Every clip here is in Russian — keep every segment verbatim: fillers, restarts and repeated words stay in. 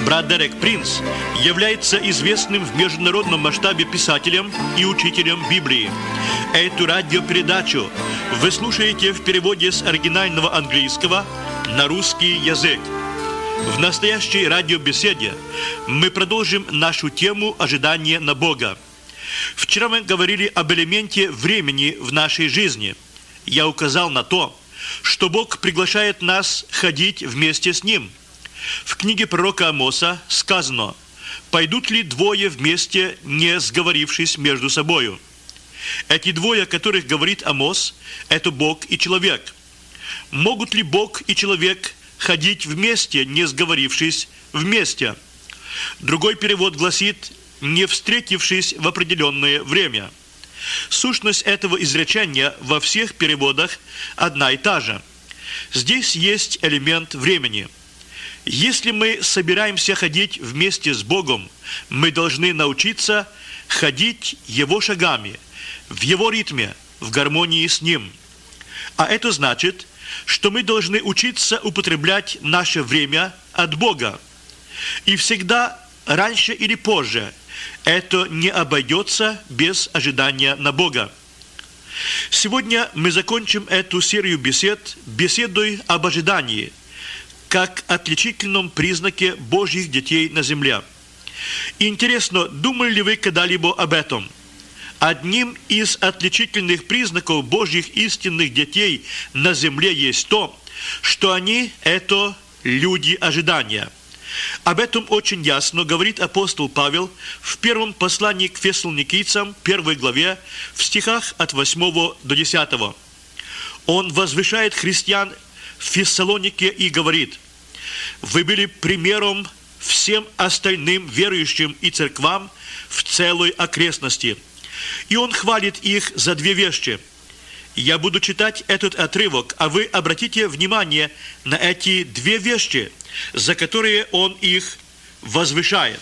Брат Дерек Принц является известным в международном масштабе писателем и учителем Библии. Эту радиопередачу вы слушаете в переводе с оригинального английского на русский язык. В настоящей радиобеседе мы продолжим нашу тему ожидания на Бога. Вчера мы говорили об элементе времени в нашей жизни. Я указал на то, что Бог приглашает нас ходить вместе с Ним. В книге пророка Амоса сказано: «Пойдут ли двое вместе, не сговорившись между собою?» Эти двое, о которых говорит Амос, это Бог и человек. Могут ли Бог и человек ходить вместе, не сговорившись вместе? Другой перевод гласит: «не встретившись в определенное время». Сущность этого изречения во всех переводах одна и та же. Здесь есть элемент времени. Если мы собираемся ходить вместе с Богом, мы должны научиться ходить Его шагами, в Его ритме, в гармонии с Ним. А это значит, что мы должны учиться употреблять наше время от Бога. И всегда, раньше или позже, это не обойдется без ожидания на Бога. Сегодня мы закончим эту серию бесед беседой об ожидании, как отличительном признаке Божьих детей на земле. Интересно, думали ли вы когда-либо об этом? Одним из отличительных признаков Божьих истинных детей на земле есть то, что они – это люди ожидания. Об этом очень ясно говорит апостол Павел в первом послании к фессалоникийцам, первой главе, в стихах от восьмого до десятого. Он возвышает христиан в Фессалонике и говорит: «Вы были примером всем остальным верующим и церквам в целой окрестности». И он хвалит их за две вещи. Я буду читать этот отрывок, а вы обратите внимание на эти две вещи, за которые он их возвышает.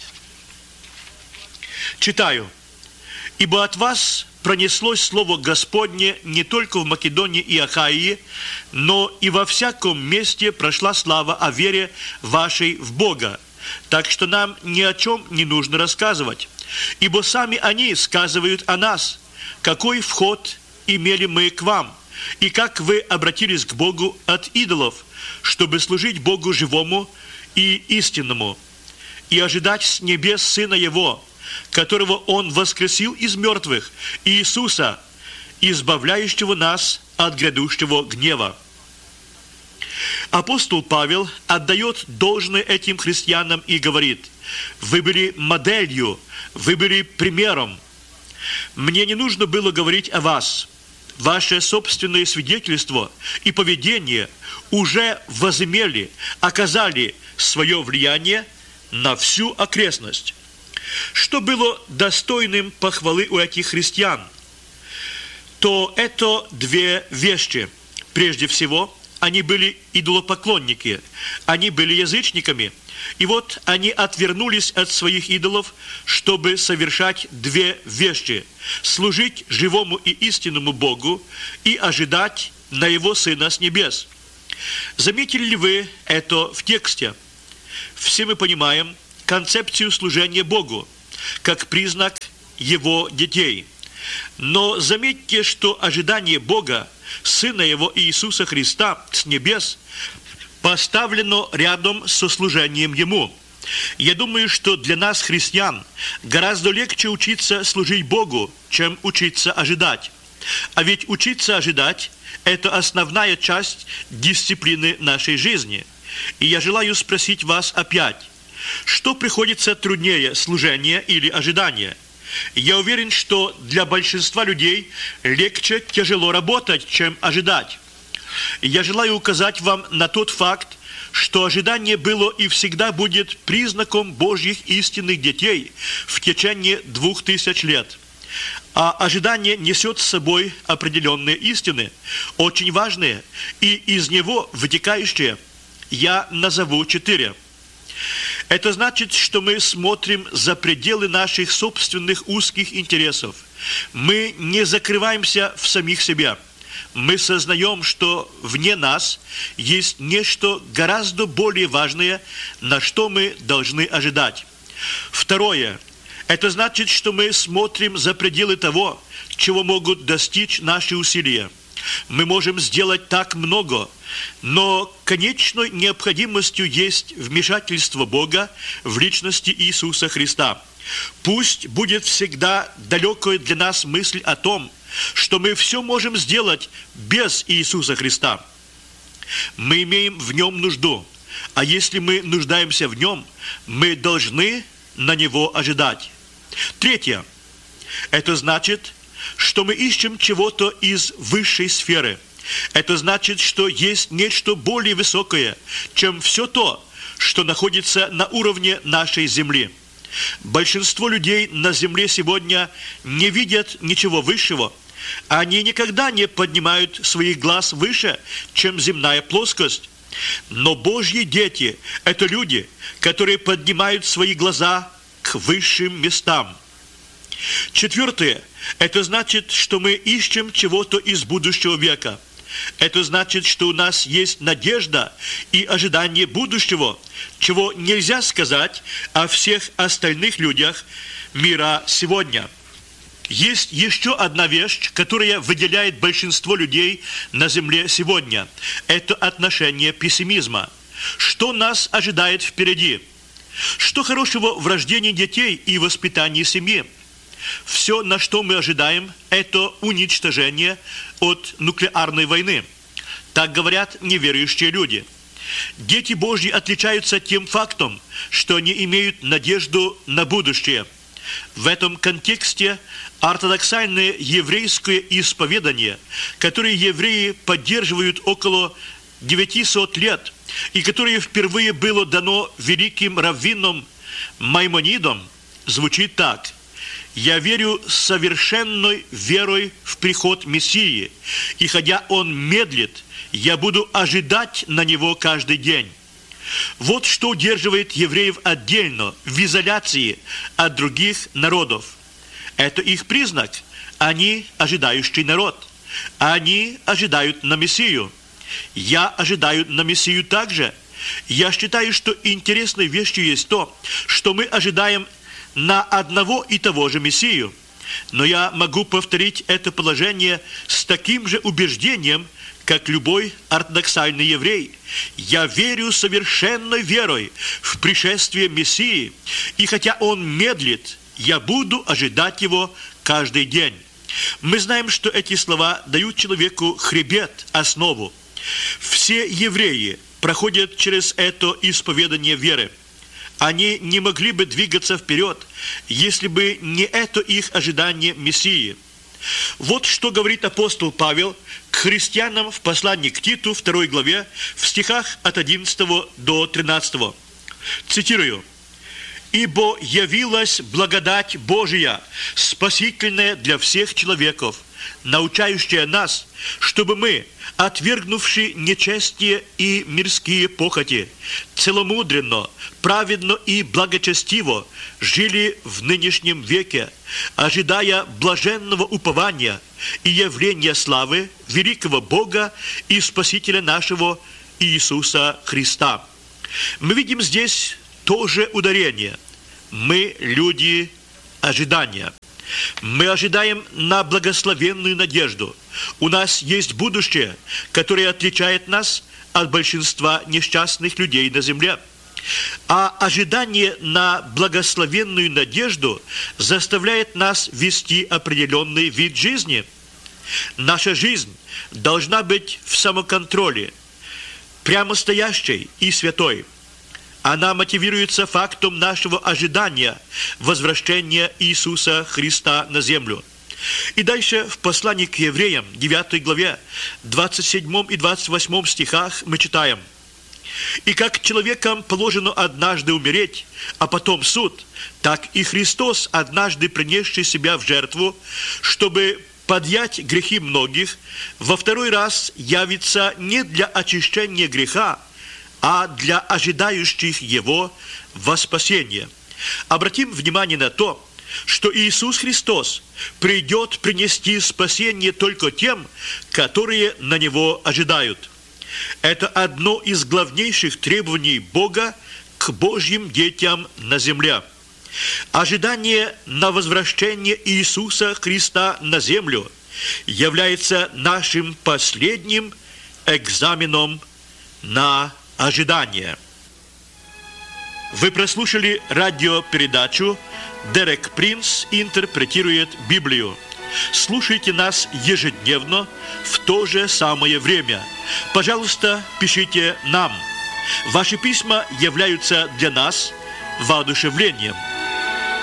Читаю. «Ибо от вас пронеслось слово Господне не только в Македонии и Ахаии, но и во всяком месте прошла слава о вере вашей в Бога. Так что нам ни о чем не нужно рассказывать, ибо сами они сказывают о нас, какой вход имели мы к вам, и как вы обратились к Богу от идолов, чтобы служить Богу живому и истинному, и ожидать с небес Сына Его, которого Он воскресил из мертвых, Иисуса, избавляющего нас от грядущего гнева». Апостол Павел отдает должное этим христианам и говорит: «Вы были моделью, вы были примером. Мне не нужно было говорить о вас. Ваше собственное свидетельство и поведение уже возымели, оказали свое влияние на всю окрестность». Что было достойным похвалы у этих христиан? То это две вещи. Прежде всего, они были идолопоклонники, они были язычниками. И вот они отвернулись от своих идолов, чтобы совершать две вещи: служить живому и истинному Богу и ожидать на Его Сына с небес. Заметили ли вы это в тексте? Все мы понимаем концепцию служения Богу как признак Его детей. Но заметьте, что ожидание Бога, Сына Его Иисуса Христа с небес, поставлено рядом со служением Ему. Я думаю, что для нас, христиан, гораздо легче учиться служить Богу, чем учиться ожидать. А ведь учиться ожидать – это основная часть дисциплины нашей жизни. И я желаю спросить вас опять: что приходится труднее, служение или ожидание? Я уверен, что для большинства людей легче тяжело работать, чем ожидать. Я желаю указать вам на тот факт, что ожидание было и всегда будет признаком Божьих истинных детей в течение двух тысяч лет. А ожидание несет с собой определенные истины, очень важные, и из него вытекающие. Я назову четыре. Это значит, что мы смотрим за пределы наших собственных узких интересов. Мы не закрываемся в самих себе. мы сознаем, что вне нас есть нечто гораздо более важное, на что мы должны ожидать. Второе. Это значит, что мы смотрим за пределы того, чего могут достичь наши усилия. Мы можем сделать так много, но конечной необходимостью есть вмешательство Бога в личности Иисуса Христа. Пусть будет всегда далекая для нас мысль о том, что мы все можем сделать без Иисуса Христа. Мы имеем в Нем нужду, а если мы нуждаемся в Нем, мы должны на Него ожидать. Третье. Это значит, что мы ищем чего-то из высшей сферы. Это значит, что есть нечто более высокое, чем все то, что находится на уровне нашей земли. Большинство людей на земле сегодня не видят ничего высшего. Они никогда не поднимают своих глаз выше, чем земная плоскость. Но Божьи дети – это люди, которые поднимают свои глаза к высшим местам. Четвертое. Это значит, что мы ищем чего-то из будущего века. Это значит, что у нас есть надежда и ожидание будущего, чего нельзя сказать о всех остальных людях мира сегодня. Есть еще одна вещь, которая выделяет большинство людей на земле сегодня. Это отношение пессимизма. Что нас ожидает впереди? Что хорошего в рождении детей и воспитании семьи? Все, на что мы ожидаем, это уничтожение от нуклеарной войны. Так говорят неверующие люди. Дети Божьи отличаются тем фактом, что они имеют надежду на будущее. В этом контексте ортодоксальное еврейское исповедание, которое евреи поддерживают около девятисот лет, и которое впервые было дано великим раввином Маймонидом, звучит так: «Я верю совершенной верой в приход Мессии, и хотя Он медлит, я буду ожидать на Него каждый день». Вот что удерживает евреев отдельно, в изоляции от других народов. Это их признак. Они ожидающий народ. Они ожидают на Мессию. Я ожидаю на Мессию также. Я считаю, что интересной вещью есть то, что мы ожидаем на одного и того же Мессию. Но я могу повторить это положение с таким же убеждением, как любой ортодоксальный еврей. Я верю совершенной верой в пришествие Мессии, и хотя Он медлит, я буду ожидать Его каждый день. Мы знаем, что эти слова дают человеку хребет, основу. Все евреи проходят через это исповедание веры. Они не могли бы двигаться вперед, если бы не это их ожидание Мессии. Вот что говорит апостол Павел к христианам в послании к Титу, второй главе, в стихах от одиннадцатого до тринадцатого. Цитирую: «Ибо явилась благодать Божия, спасительная для всех человеков, научающая нас, чтобы мы, отвергнувши нечестие и мирские похоти, целомудренно, праведно и благочестиво жили в нынешнем веке, ожидая блаженного упования и явления славы великого Бога и Спасителя нашего Иисуса Христа». Мы видим здесь тоже ударение. Мы люди ожидания. Мы ожидаем на благословенную надежду. У нас есть будущее, которое отличает нас от большинства несчастных людей на земле. А ожидание на благословенную надежду заставляет нас вести определенный вид жизни. Наша жизнь должна быть в самоконтроле, прямостоящей и святой. Она мотивируется фактом нашего ожидания возвращения Иисуса Христа на землю. И дальше в послании к евреям, девятой главе, двадцать седьмом и двадцать восьмом стихах мы читаем: «И как человекам положено однажды умереть, а потом суд, так и Христос, однажды принесший себя в жертву, чтобы подъять грехи многих, во второй раз явится не для очищения греха, а для ожидающих Его во спасение». Обратим внимание на то, что Иисус Христос придет принести спасение только тем, которые на Него ожидают. Это одно из главнейших требований Бога к Божьим детям на земле. Ожидание на возвращение Иисуса Христа на землю является нашим последним экзаменом на ожидание. Вы прослушали радиопередачу «Дерек Принц интерпретирует Библию». Слушайте нас ежедневно в то же самое время. Пожалуйста, пишите нам. Ваши письма являются для нас воодушевлением.